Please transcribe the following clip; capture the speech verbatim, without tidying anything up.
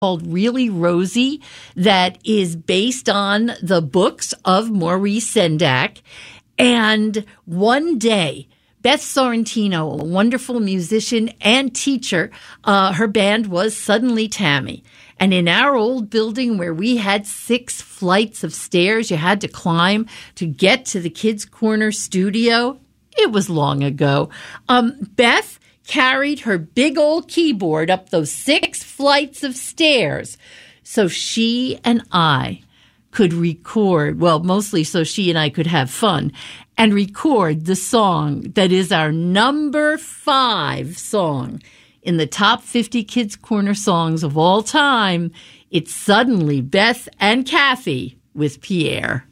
called Really Rosie that is based on the books of Maurice Sendak. And one day, Beth Sorrentino, a wonderful musician and teacher, uh, her band was Suddenly Tammy. And in our old building where we had six flights of stairs you had to climb to get to the Kids Corner studio, it was long ago. Um, Beth carried her big old keyboard up those six flights of stairs so she and I could record, well, mostly so she and I could have fun, and record the song that is our number five song in the top fifty Kids Corner songs of all time. It's Suddenly Beth and Kathy with Pierre.